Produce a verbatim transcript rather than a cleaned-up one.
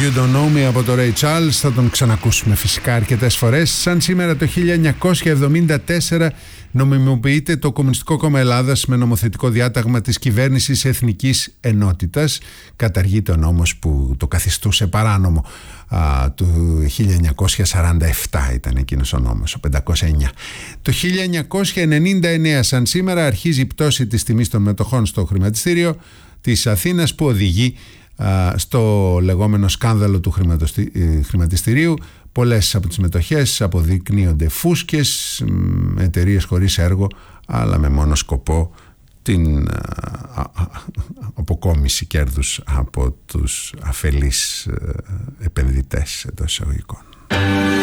You Don't Know Me από το Ray Charles. Θα τον ξανακούσουμε φυσικά αρκετές φορές. Σαν σήμερα το χίλια εννιακόσια εβδομήντα τέσσερα νομιμοποιείται το Κομμουνιστικό Κόμμα Ελλάδας με νομοθετικό διάταγμα της κυβέρνησης Εθνικής Ενότητας. Καταργείται ο νόμος που το καθιστούσε παράνομο. Α, του χίλια εννιακόσια σαράντα επτά ήταν εκείνος ο νόμος, ο πεντακόσια εννιά. Το χίλια εννιακόσια ενενήντα εννέα σαν σήμερα αρχίζει η πτώση της τιμής των μετοχών στο χρηματιστήριο της Αθήνας, που οδηγεί α, στο λεγόμενο σκάνδαλο του χρηματιστηρίου. Πολλές από τις μετοχές αποδεικνύονται φούσκες, εταιρείες χωρίς έργο, αλλά με μόνο σκοπό την α, α, αποκόμιση κέρδους από τους αφελείς επενδυτές εντός εισαγωγικών.